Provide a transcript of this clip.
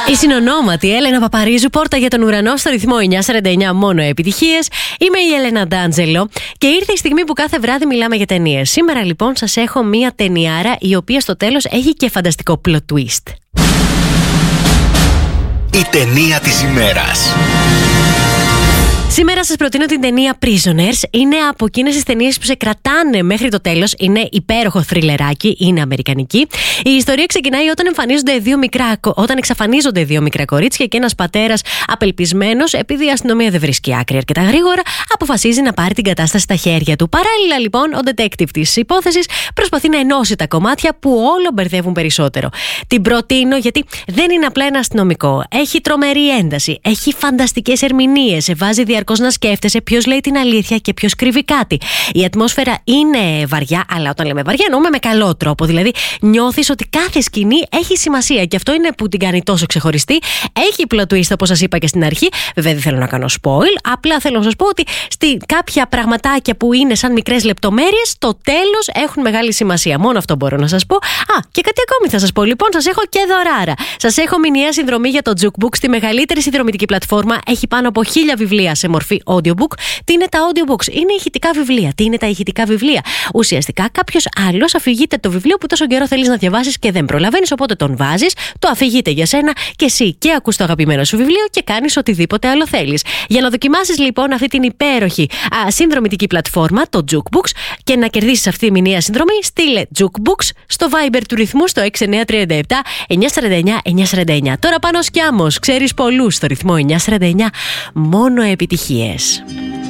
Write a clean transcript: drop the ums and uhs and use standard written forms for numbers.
Η συνονόματη Έλενα Παπαρίζου, πόρτα για τον ουρανό στο ρυθμό 949, μόνο επιτυχίες. Είμαι η Έλενα Ντάντζελο και ήρθε η στιγμή που κάθε βράδυ μιλάμε για ταινίες. Σήμερα λοιπόν σας έχω μία ταινιάρα η οποία στο τέλος έχει και φανταστικό plot twist. Η ταινία της ημέρας. Σήμερα σας προτείνω την ταινία Prisoners. Είναι από εκείνες τις ταινίες που σε κρατάνε μέχρι το τέλος. Είναι υπέροχο θριλεράκι, είναι αμερικανική. Η ιστορία ξεκινάει όταν εξαφανίζονται δύο μικρά κορίτσια και ένας πατέρας απελπισμένος, επειδή η αστυνομία δεν βρίσκει άκρη αρκετά γρήγορα, αποφασίζει να πάρει την κατάσταση στα χέρια του. Παράλληλα λοιπόν, ο detective της υπόθεσης προσπαθεί να ενώσει τα κομμάτια που όλο μπερδεύουν περισσότερο. Την προτείνω γιατί δεν είναι απλά ένα αστυνομικό. Έχει τρομερή ένταση, έχει φανταστικές ερμηνείες, σε βάζει διαρκώς να σκέφτεσαι ποιος λέει την αλήθεια και ποιος κρύβει κάτι. Η ατμόσφαιρα είναι βαριά, αλλά όταν λέμε βαριά εννοούμε με καλό τρόπο. Δηλαδή, νιώθεις ότι κάθε σκηνή έχει σημασία και αυτό είναι που την κάνει τόσο ξεχωριστή. Έχει plot twist, όπως σας είπα και στην αρχή. Βέβαια, δεν θέλω να κάνω spoil. Απλά θέλω να σας πω ότι κάποια πραγματάκια που είναι σαν μικρές λεπτομέρειες, στο τέλος έχουν μεγάλη σημασία. Μόνο αυτό μπορώ να σας πω. Και κάτι ακόμη θα σας πω. Λοιπόν, σας έχω και δωράρα. Σας έχω μηνιαία συνδρομή για το Jukebook, τη μεγαλύτερη συνδρομητική πλατφόρμα. Έχει πάνω από 1000 βιβλία σε μορφή audiobook. Τι είναι τα audiobooks? Είναι ηχητικά βιβλία. Τι είναι τα ηχητικά βιβλία? Ουσιαστικά κάποιος άλλος αφηγείται το βιβλίο που τόσο καιρό θέλεις να διαβάσεις και δεν προλαβαίνεις, οπότε τον βάζεις, το αφηγείται για σένα και εσύ και ακούς το αγαπημένο σου βιβλίο και κάνεις οτιδήποτε άλλο θέλεις. Για να δοκιμάσεις λοιπόν αυτή την υπέροχη συνδρομητική πλατφόρμα, το Jukebooks, και να κερδίσεις αυτή τη μηνιαία συνδρομή, στείλε Jukebooks στο Viber του ρυθμού στο 6937 949 949. Τώρα πάνω σκιάμος, ξέρεις πολλούς στο ρυθμό 949, μόνο επιτυχίες.